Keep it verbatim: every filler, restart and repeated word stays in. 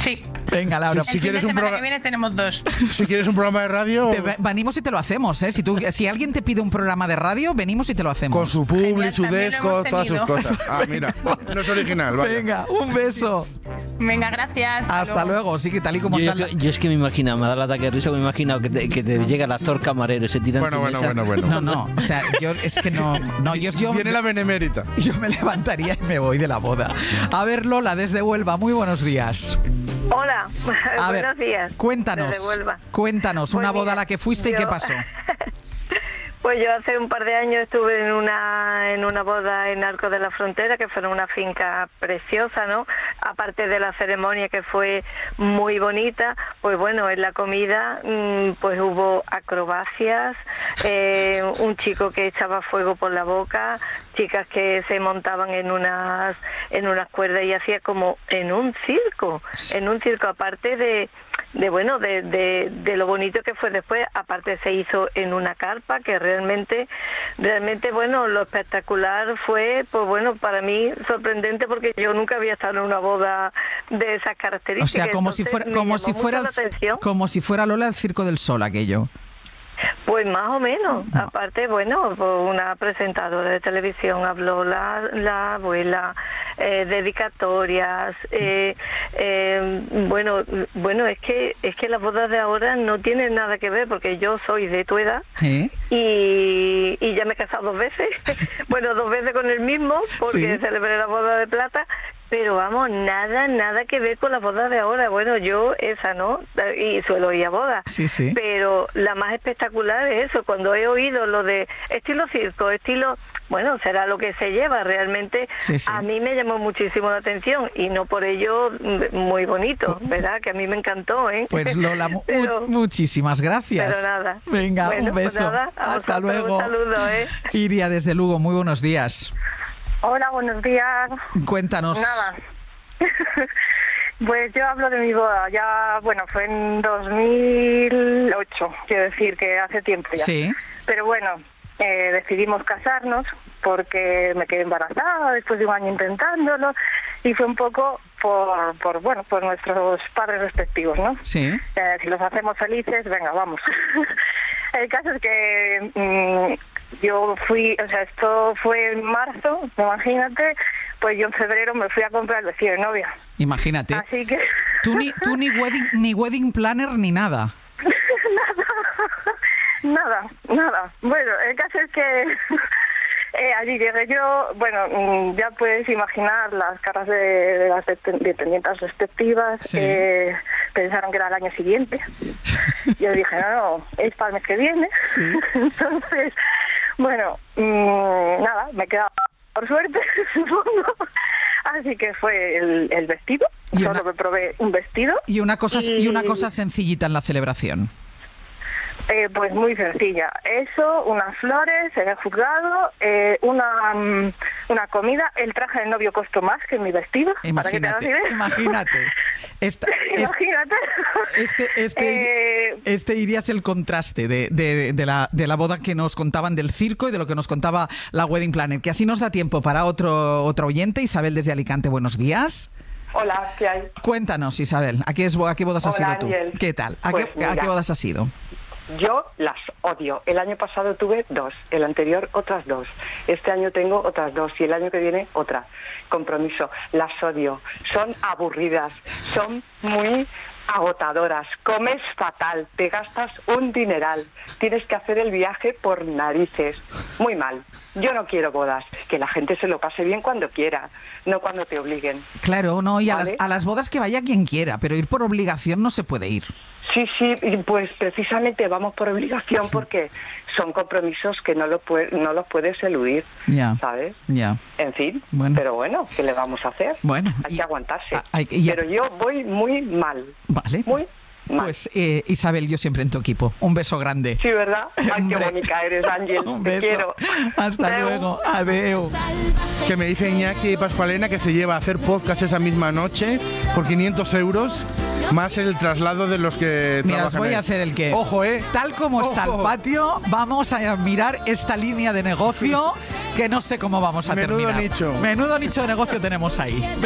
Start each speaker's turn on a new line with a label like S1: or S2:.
S1: Sí.
S2: Venga, Laura.
S1: Si, si quieres un programa que viene tenemos dos.
S3: Si quieres un programa de radio,
S2: te, venimos y te lo hacemos, ¿eh? Si tú, si alguien te pide un programa de radio, venimos y te lo hacemos.
S3: Con su publi, su desco, todas sus cosas. Ah, mira, no es original. Vaya.
S2: Venga, un beso.
S1: Venga, gracias.
S2: Hasta, hasta luego. luego. Sí, que tal y como
S4: yo,
S2: está.
S4: Yo, yo es que me imagino, me da el ataque de risa, me imagino que te, que te llega el actor camarero y se tira
S3: bueno, bueno, bueno, bueno.
S2: No, no, o sea, yo es que no. no yo, yo,
S3: Viene la benemérita.
S2: Yo me levantaría y me voy de la boda. A ver, Lola, desde Huelva, muy buenos días.
S5: Hola,
S2: a
S5: buenos
S2: ver,
S5: días.
S2: Cuéntanos, cuéntanos, pues una boda
S5: mira,
S2: a la que fuiste
S5: yo,
S2: y qué pasó.
S5: Pues yo hace un par de años estuve en una en una boda en Arcos de la Frontera, que fue en una finca preciosa, ¿no? Aparte de la ceremonia, que fue muy bonita, pues bueno, en la comida pues hubo acrobacias, eh, un chico que echaba fuego por la boca, chicas que se montaban en unas en unas cuerdas y hacía como en un circo, en un circo, aparte de de bueno de, de, de lo bonito que fue después, aparte se hizo en una carpa, que realmente realmente bueno, lo espectacular fue, pues bueno, para mí sorprendente, porque yo nunca había estado en una boda de esas características.
S2: O sea, como si fuera como si fuera el, como si fuera Lola el Circo del Sol aquello.
S5: Pues más o menos. No. Aparte, bueno, una presentadora de televisión habló, la, la abuela, eh, dedicatorias, eh, eh, bueno, bueno, es que es que las bodas de ahora no tienen nada que ver, porque yo soy de tu edad. ¿Sí? y, y ya me he casado dos veces, bueno, dos veces con el mismo, porque ¿sí? Celebré la boda de plata. Pero vamos, nada, nada que ver con las bodas de ahora. Bueno, yo esa no, y suelo ir a bodas.
S2: Sí, sí.
S5: Pero la más espectacular es eso, cuando he oído lo de estilo circo, estilo, bueno, será lo que se lleva realmente. Sí, sí. A mí me llamó muchísimo la atención, y no por ello muy bonito, ¿verdad? Que a mí me encantó, ¿eh?
S2: Pues Lola, pero, muchísimas gracias.
S5: Pero nada.
S2: Venga,
S5: bueno,
S2: un beso.
S5: Pues nada,
S2: hasta luego.
S5: Un saludo, ¿eh?
S2: Iria, desde Lugo, muy buenos días.
S6: Hola, buenos días.
S2: Cuéntanos.
S6: Nada. Pues yo hablo de mi boda. Ya, bueno, fue en dos mil ocho, quiero decir que hace tiempo ya.
S2: Sí.
S6: Pero bueno, eh, decidimos casarnos porque me quedé embarazada después de un año intentándolo, y fue un poco por, por bueno, por nuestros padres respectivos, ¿no?
S2: Sí.
S6: Eh, si los hacemos felices, venga, vamos. El caso es que mmm, yo fui, o sea, esto fue en marzo, imagínate, pues yo en febrero me fui a comprar el vestido de novia.
S2: Imagínate.
S6: Así que...
S2: Tú ni, tú ni wedding, ni wedding planner ni nada.
S6: nada, nada, nada. Bueno, el caso es que eh, allí llegué yo, bueno, ya puedes imaginar las caras de, de las dependientes respectivas.
S2: Sí.
S6: Eh, pensaron que era el año siguiente. Yo dije, no, no, es para el mes que viene.
S2: Sí.
S6: Entonces, bueno, mmm, nada, me quedaba por suerte, supongo. Así que fue el, el vestido.
S2: Y
S6: Solo
S2: una,
S6: me probé un vestido.
S2: Y una cosa
S6: y,
S2: y una cosa sencillita en la celebración.
S6: Eh, pues muy sencilla. Eso, unas flores en el juzgado, eh, una um, una comida. El traje de novio costó más que mi vestido.
S2: Imagínate,
S6: para que te
S2: imagínate. Esta,
S6: imagínate.
S2: Este, este, eh, este irías el contraste de, de, de, la, de la boda que nos contaban del circo y de lo que nos contaba la Wedding Planner. Que así nos da tiempo para otro, otro oyente. Isabel desde Alicante, buenos días.
S7: Hola, ¿qué hay?
S2: Cuéntanos, Isabel, ¿a qué, es, a qué bodas
S7: Hola,
S2: has ido
S7: Ángel.
S2: tú? ¿Qué tal? ¿A,
S7: pues
S2: qué, ¿A qué bodas has ido?
S7: Yo las odio. El año pasado tuve dos, el anterior otras dos. Este año tengo otras dos y el año que viene otra. Compromiso. Las odio. Son aburridas, son muy agotadoras. Comes fatal, te gastas un dineral. Tienes que hacer el viaje por narices. Muy mal. Yo no quiero bodas. Que la gente se lo pase bien cuando quiera, no cuando te obliguen.
S2: Claro, no, y a,
S7: ¿vale?
S2: las, a las bodas que vaya quien quiera, pero ir por obligación no se puede ir.
S7: Sí, sí, pues precisamente vamos por obligación porque son compromisos que no, lo puede, no los puedes eludir,
S2: yeah.
S7: ¿sabes?
S2: Yeah.
S7: En fin,
S2: bueno.
S7: Pero bueno, ¿qué le vamos a hacer?
S2: Bueno,
S7: hay
S2: y,
S7: que aguantarse.
S2: A, hay, y,
S7: pero yo voy muy mal.
S2: Vale.
S7: Muy mal.
S2: Pues eh, Isabel, yo siempre en tu equipo. Un beso grande.
S7: Sí, ¿verdad? Ay, qué bonita eres, Ángel.
S2: Un
S7: Te
S2: beso.
S7: quiero.
S2: Hasta
S7: Adeu.
S2: luego. Adeu.
S3: Que me dice Iñaki Paspalena que se lleva a hacer podcast esa misma noche por quinientos euros, más el traslado de los que
S2: Mira,
S3: trabajan
S2: os voy
S3: ahí.
S2: a hacer el que...
S3: Ojo, ¿eh?
S2: Tal como
S3: Ojo.
S2: está el patio, vamos a mirar esta línea de negocio que no sé cómo vamos a
S3: Menudo
S2: terminar.
S3: nicho.
S2: Menudo nicho de negocio tenemos ahí.